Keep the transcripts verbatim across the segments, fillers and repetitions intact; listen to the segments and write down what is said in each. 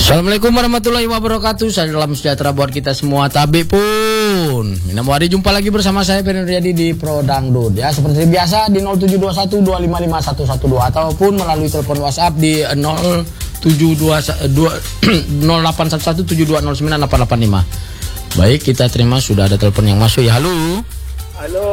Assalamualaikum warahmatullahi wabarakatuh. Salam sejahtera buat kita semua. Tabi pun Minam Wari, jumpa lagi bersama saya Ferry Riyadi di Pro Dangdut. Ya, seperti biasa di nol tujuh dua satu dua lima lima satu satu dua ataupun melalui telepon WhatsApp di nol tujuh dua nol delapan satu satu tujuh dua nol sembilan delapan delapan lima. Baik, kita terima sudah ada telepon yang masuk ya. Halo. Halo.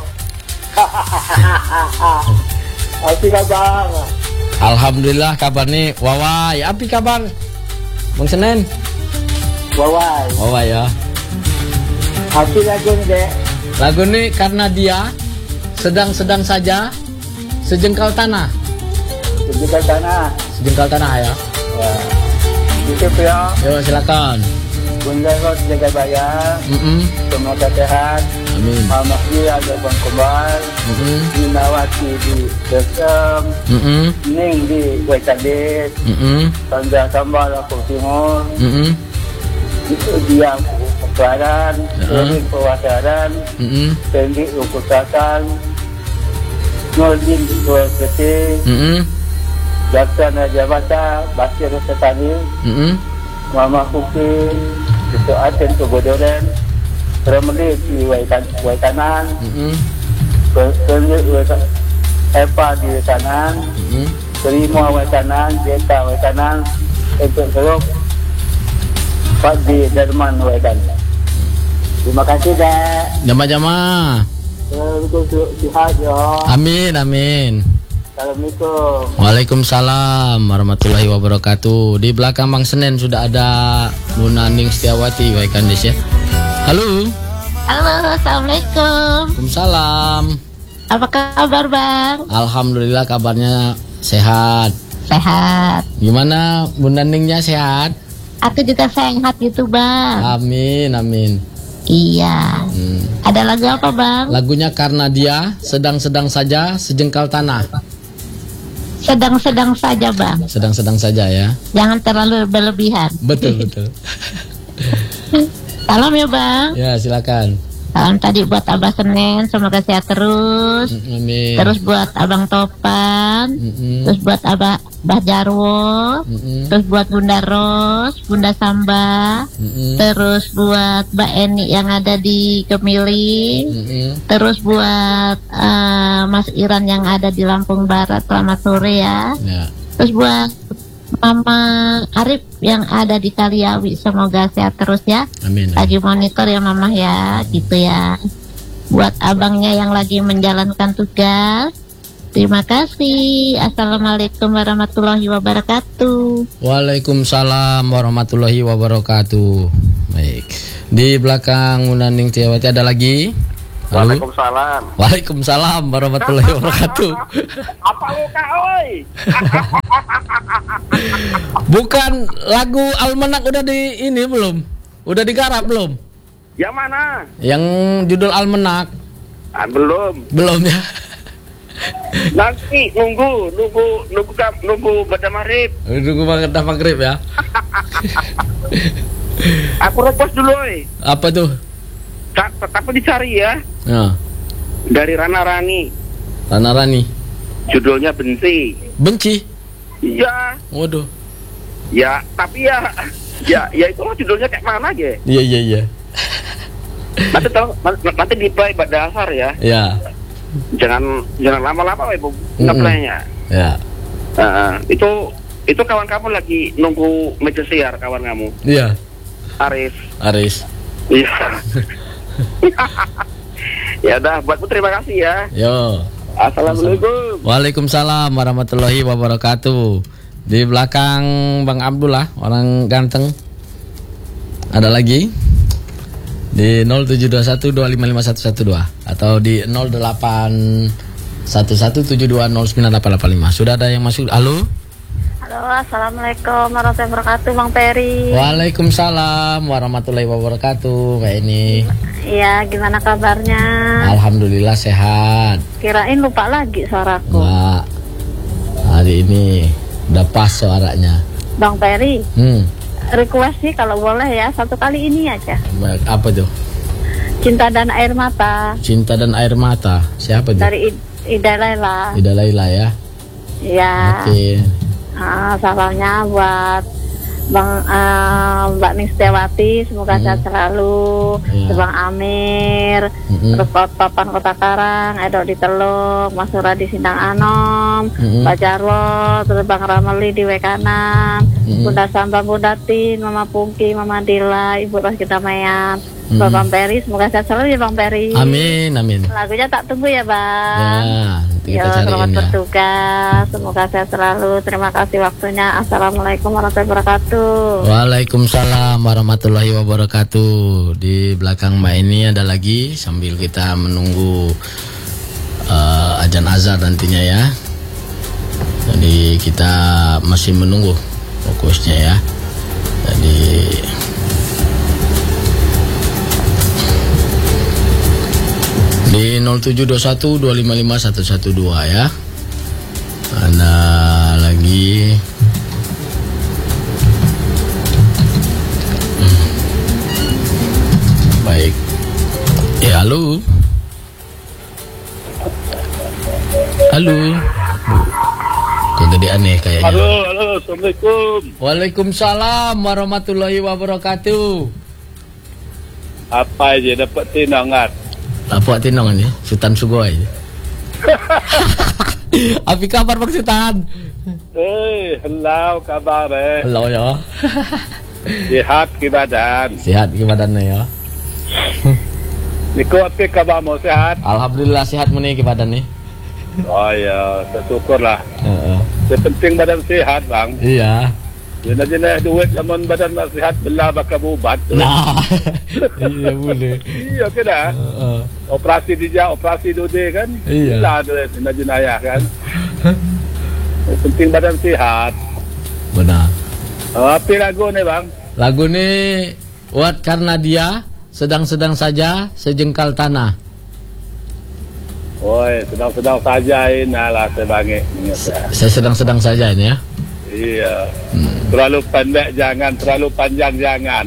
Apa kabar? Alhamdulillah kabar nih. Wawai, apa kabar? Bang Senen. Wawai. Wawai ya. Apa lagu ni dek? Lagu ini karena dia sedang-sedang saja sejengkal tanah. Sejengkal tanah. Sejengkal tanah ya. Ya. Itu ya. Yo silakan. Bunda kau jaga bayar. Mm -mm. Semoga sehat. Amin. Mama dia ada bang kembal. Mm -mm. Dinawati di Desem. Mm -mm. Ning di Wetandis. Mm -mm. Tanda Sambal Lampung Timur. Mm -mm. Itu dia pewasaran. Ini pewasaran. Mm -mm. Tendi Ukutatan. Nordin Dua Kete. Mm -mm. Laksana Jabata Basir Setani. Mm -mm. Mama Kuki itu Aten Kegodoren Remeli di Waitan Waitanan Mm-hmm. Kerja Waitan Epa di Waitanan Mm-hmm. Terima Waitanan Jeta Waitanan untuk seruk Pak di Jerman Waitanan. Terima kasih dah. Jama-jama. Untuk sihat ya. Amin amin. Assalamualaikum. Waalaikumsalam warahmatullahi wabarakatuh. Di belakang Bang Senen sudah ada Munaning Setiawati, Waikan Des ya. Halo. Halo, assalamualaikum. Waalaikumsalam. Apa kabar bang? Alhamdulillah kabarnya sehat. Sehat. Gimana Bunda Ningnya sehat? Aku juga sehat gitu bang. Amin amin. Iya. Hmm. Ada lagu apa bang? Lagunya karena dia sedang-sedang saja sejengkal tanah. Sedang-sedang saja bang. Sedang-sedang saja ya. Jangan terlalu berlebihan. Betul betul. Salam ya bang. Ya silakan. Salam tadi buat Abah Senen, semoga sehat terus. Amin. Terus buat Abang Topan. Mm-mm. Terus buat Abah Bah Jarwo. Mm-mm. Terus buat Bunda Ros, Bunda Samba. Mm-mm. Terus buat Mbak Eni yang ada di Kemiling. Mm-mm. Terus buat uh, Mas Iran yang ada di Lampung Barat, selamat sore ya. Ya. Terus buat Mama Arif yang ada di Kaliawi, semoga sehat terus ya. Amin. Lagi monitor ya Mama ya, gitu ya. Buat abangnya yang lagi menjalankan tugas, terima kasih. Assalamualaikum warahmatullahi wabarakatuh. Waalaikumsalam warahmatullahi wabarakatuh. Baik. Di belakang Munaning Setiawati ada lagi. Halo? Waalaikumsalam. Waalaikumsalam warahmatullahi wabarakatuh. Apa lu kak oi? Bukan lagu Almanak udah di ini belum? Udah digarap belum? Yang mana? Yang judul Almanak Ah, belum. belum ya? Nanti nunggu, nunggu, nunggu, nunggu pada maghrib. Tunggu banget dah maghrib ya. Aku request dulu, oi. Apa tuh? Ta- Tapi dicari ya. Ya. Dari Rana Rani. Rana Rani. Judulnya Benci. Benci. Iya. Waduh. Ya, tapi ya, ya, ya itu judulnya kayak mana aja. Iya iya iya. Nanti tahu, nanti di play pada dasar ya. Ya. Jangan, jangan lama-lama, ibu. Mm-mm. Ngeplaynya. Ya. Uh, itu, itu kawan kamu lagi nunggu meja siar, kawan kamu. Iya. Arif. Aris. Iya. Ya udah, buatmu terima kasih ya. Yo. Assalamualaikum. Waalaikumsalam warahmatullahi wabarakatuh. Di belakang Bang Abdullah, orang ganteng. Ada lagi? Di nol tujuh dua satu dua lima lima satu satu dua atau di nol delapan satu satu tujuh dua nol sembilan delapan delapan lima. Sudah ada yang masuk. Halo? Halo, assalamualaikum warahmatullahi wabarakatuh, Bang Peri. Waalaikumsalam warahmatullahi wabarakatuh. Mbak ini. Iya, gimana kabarnya? Alhamdulillah sehat. Kirain lupa lagi suaraku. Mbak, hari ini udah pas suaranya. Bang Peri, Hmm. request sih kalau boleh ya, satu kali ini aja. Baik, apa tuh? Cinta dan Air Mata. Cinta dan Air Mata. Siapa tuh? Dari Ida Laila. Ida Laila ya. Iya. Oke. Ah, salamnya buat Bang uh, Mbak Nistiawati, semoga Hmm. sehat selalu. Iya. Bang Amir, Mm-mm. terus Pak Papan Kota Karang, Edo di Teluk, Mas Sura di Sindang Anom, Mm-mm. Pak Jarwo, terus Bang Rameli di Wekanan, Mm-mm. Bunda Samba, Bunda Tin, Mama Pungki, Mama Dila, Ibu Ros Kedamaian, Mm-mm. Bang Peri, semoga sehat selalu ya Bang Peri. Amin, amin. Lagunya tak tunggu ya Bang. Ya, nanti Ya, kita selamat cariin ya. bertugas. Semoga sehat selalu. Terima kasih waktunya. Assalamualaikum warahmatullahi wabarakatuh. Waalaikumsalam warahmatullahi wabarakatuh. Di belakang Mbak ini ada lagi sambil kita menunggu uh, ajan azan nantinya ya. Jadi kita masih menunggu fokusnya ya. Jadi di nol tujuh dua satu dua lima lima satu satu dua ya. Ada lagi. Baik. Ya, halo. Halo. Kegedean nih kayaknya. Halo, halo, assalamualaikum. Waalaikumsalam warahmatullahi wabarakatuh. Apa aja dapat tinangan? Apa tinong ini? Sultan Sugoi. Apa kabar Bang Sultan? Eh, hello, kabar eh. Halo ya. Sihat ke badan. Sehat ke badannya ya. Niko apa kabar mau sehat? Alhamdulillah sehat meni ke badan nih. Oh ya, syukurlah. Heeh. Yang penting badan sehat, Bang. Iya. Jenis-jenis duit lamun badan tak sehat belah bakal berubat. Nah. Iya boleh. Iya ke dah? Heeh. Operasi dijak, operasi dode kan? Iya. Belah duit jenayah kan? Yang penting badan sehat. Benar. Oh, apa lagu ni, Bang? Lagu ini buat karena dia sedang-sedang saja sejengkal tanah. Oi, sedang-sedang saja ini lah saya bangit. Saya sedang-sedang saja ini ya. Iya. Terlalu pendek jangan, terlalu panjang jangan.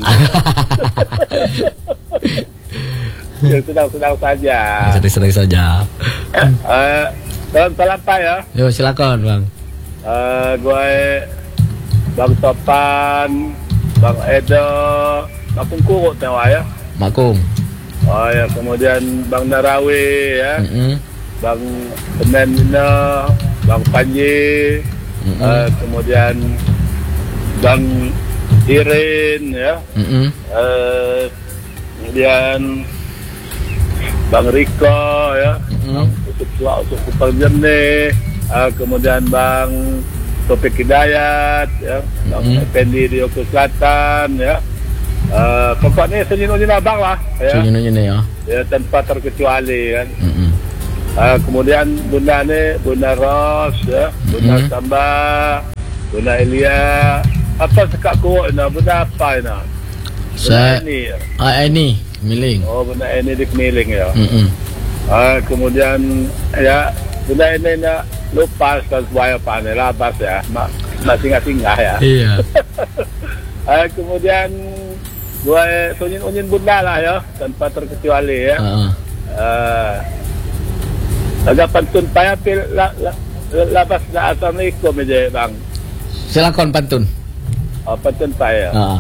Ya, sedang-sedang saja. Sedang-sedang saja. Eh, salam salam Pak ya. Yo silakan Bang. Eh, gue Bang Topan, Bang Edo, Bang Kurut tahu ya. Makung. Oh ya, kemudian Bang Narawi ya, Mm-mm. Bang Penenina, Bang Panji, Mm-mm. eh, kemudian Bang Irin ya, Mm-mm. eh, kemudian Bang Riko ya, Mm-mm. Bang Usuk Tua, Usuk Kupang Jernih, eh, kemudian Bang Topik Hidayat ya, Bang Mm-mm. Effendi di Oku Selatan ya. Uh, pokok ni senyum-senyum abang lah ya. Senyum-senyum ya. Ya, tanpa terkecuali kan. Mm-mm. Uh, kemudian bunda ni Bunda Ros ya, Bunda Mhm. Samba, Bunda Elia. Apa sekak kurut ni? Bunda apa ni? Saya Bunda ini. ah ini miling. Oh, Bunda ini di Kemiling ya. Mm-mm. Uh, kemudian ya Bunda ini nak lupa sesuai apa ni labas ya. Mak mak singgah-singgah ya. Iya. Uh, kemudian gue sunyin-unyin bunda lah ya, tanpa terkecuali ya. Heeh. Uh, agak pantun payah pil la, la, la, lapas na assalamualaikum aja bang. Silakan pantun. Oh, pantun payah. Heeh.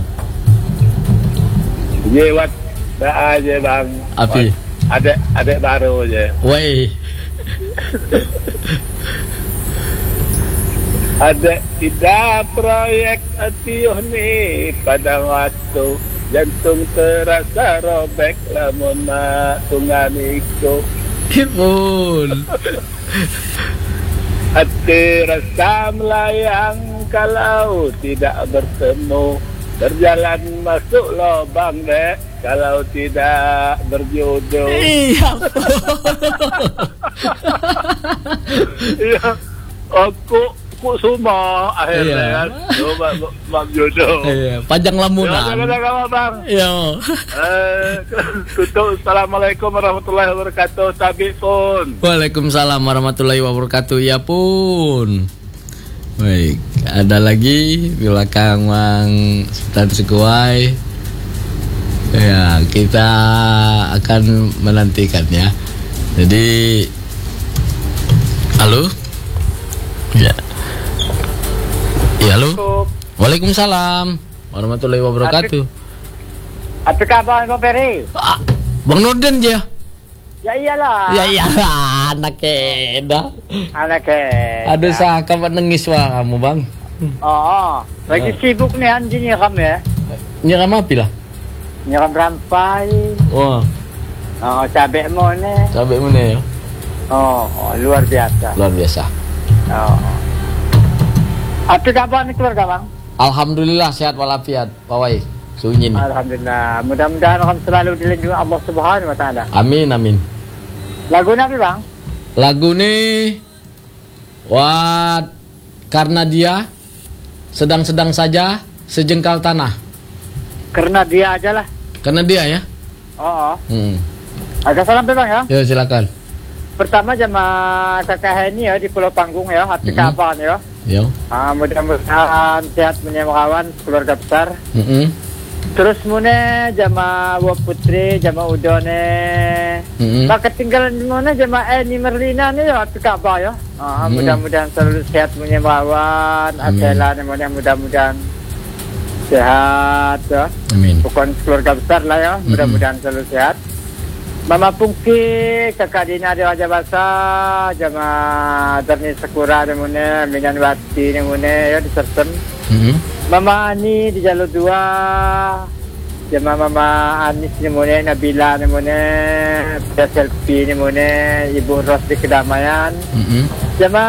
Jewat dah aja bang. Api. Adek adek baru aja. Woi. Ada tidak proyek atiuh ni pada waktu jantung terasa robek lamun tungan iku. Kipun. Hati rasa melayang kalau tidak bertemu. Berjalan masuk lubang dek kalau tidak berjodoh. Iya. Iya. Aku aku semua akhirnya kan. Coba bang jodoh. Iya, panjang lamunan. Jangan-jangan bang. Iya. Eh, tutup. Assalamualaikum warahmatullahi wabarakatuh. Tabi pun. Waalaikumsalam warahmatullahi wabarakatuh. Ya pun. Baik, ada lagi belakang Mang Sultan Sugoi. Ya, kita akan menantikan ya. Jadi, halo. Ya. Ya, halo. Waalaikumsalam. warahmatullahi wabarakatuh. Apa kabar Bang Peri? Ah, Bang Norden dia. Ya iyalah. Ya iyalah, anak keda. Anak keda. Aduh sah kamu nangis wah kamu bang. Oh, lagi Ah. sibuk nih anjing nyiram ya. Nyiram apa lah? Nyiram rampai. Wah, Oh, cabai mau nih. cabai mana ya? Oh, oh, luar biasa. Luar biasa. Oh. Apa kabar nih keluarga Bang? Alhamdulillah sehat walafiat, Pak Wai. Sunyi nih. Alhamdulillah. Mudah-mudahan orang selalu dilindungi Allah Subhanahu wa taala. Amin amin. Lagu apa Bang? Lagu nih, wah, karena dia sedang-sedang saja sejengkal tanah. Karena dia aja lah. Karena dia ya. Oh, oh. Hmm. Ada salam Bang ya. Ya silakan. Pertama jamaah kakak ini ya di Pulau Panggung ya, hati Mm-hmm. kabar ya. Yo. Ah, mudah-mudahan sehat punya kawan keluarga besar. Mm-mm. Terus mune jama Wa Putri, jama Udone. Mm-mm. Tak ketinggalan di mana jama Eni Merlina ni ya hati kabar ya. Ah, Mm. mudah-mudahan selalu sehat punya kawan. Amin. Asela ni mudah-mudahan sehat ya. Amin. Bukan keluarga besar lah ya, mudah-mudahan selalu sehat. Mama Pungki, kakak Dina di Raja Basa, jama Darni Sakura di mana, Minan Wati di mana ya di Sersen. Mm-mm. Mama Ani di Jalur dua, jama Mama Anis di mana, Nabila di mana, Pia Selfie di mana, Ibu Ros di Kedamaian, Mm-mm. jama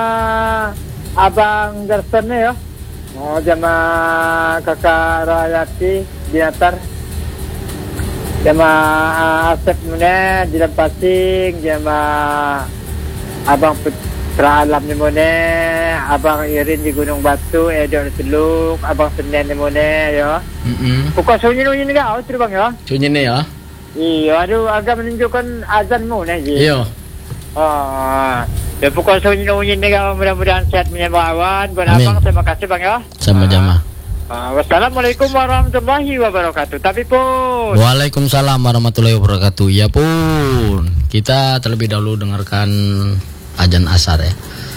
Abang Darsen ya, oh jama kakak Rayati di Natar. Jama Asep Mune di Lempasing, jama Abang Putra Alam di Mune, Abang Irin di Gunung Batu, Edo di Teluk, Abang Senen di Mune ya. Mm-mm. Pokok sunyi-sunyi ni kau tu Bang ya. Sunyi nih ya. Iya, aduh agak menunjukkan azan mu ni. Iya. Oh. Ya pokok sunyi-sunyi ni kau, mudah-mudahan sehat punya kawan. Buat Amin. Abang terima kasih Bang ya. Sama jamaah. Ah, wassalamualaikum warahmatullahi wabarakatuh. Tapi pun Waalaikumsalam warahmatullahi wabarakatuh. Ya pun, kita terlebih dahulu dengarkan azan asar ya.